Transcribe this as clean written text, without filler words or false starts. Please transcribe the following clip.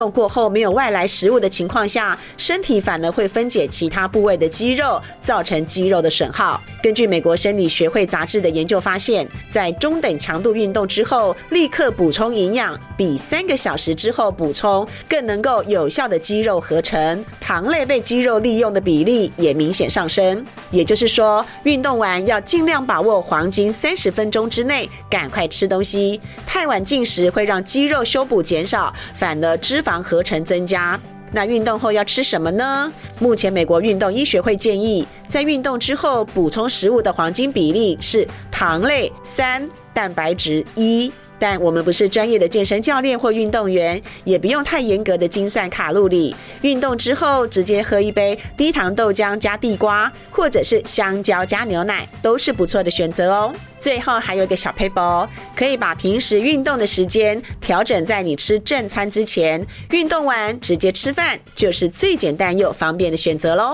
动过后没有外来食物的情况下，身体反而会分解其他部位的肌肉，造成肌肉的损耗。根据美国生理学会杂志的研究发现，在中等强度运动之后立刻补充营养，比3个小时之后补充更能够有效的肌肉合成，糖类被肌肉利用的比例也明显上升。也就是说，运动完要尽量把握黄金30分钟之内赶快吃东西，太晚进食会让肌肉修补减少，反而脂肪合成增加。那运动后要吃什么呢？目前美国运动医学会建议，在运动之后补充食物的黄金比例是糖类3，蛋白质1。但我们不是专业的健身教练或运动员，也不用太严格的精算卡路里。运动之后直接喝一杯低糖豆浆加地瓜，或者是香蕉加牛奶，都是不错的选择哦。最后还有一个小撇步，可以把平时运动的时间调整在你吃正餐之前，运动完直接吃饭，就是最简单又方便的选择咯。